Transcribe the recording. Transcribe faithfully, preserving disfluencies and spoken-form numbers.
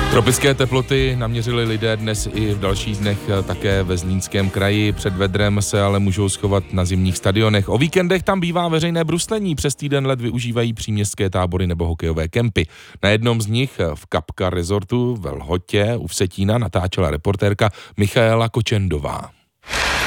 Tropické teploty naměřili lidé dnes i v dalších dnech také ve Zlínském kraji. Před vedrem se ale můžou schovat na zimních stadionech. O víkendech tam bývá veřejné bruslení. Přes týden let využívají příměstské tábory nebo hokejové kempy. Na jednom z nich v Kapka Resortu ve Lhotě u Vsetína natáčela reportérka Michaela Kočendová.